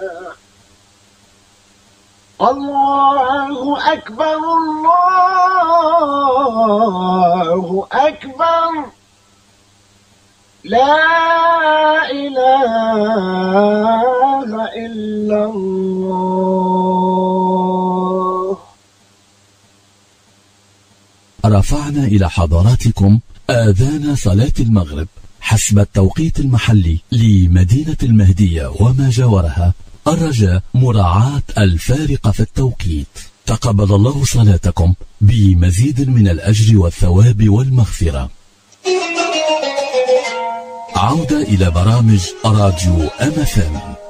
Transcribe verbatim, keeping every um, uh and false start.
الله أكبر الله أكبر لا إله إلا الله. رفعنا إلى حضراتكم آذان صلاة المغرب حسب التوقيت المحلي لمدينة المهدية وما جاورها، الرجاء مراعاة الفارق في التوقيت. تقبل الله صلاتكم بمزيد من الأجر والثواب والمغفرة. عودة إلى برامج راديو أم إف إم.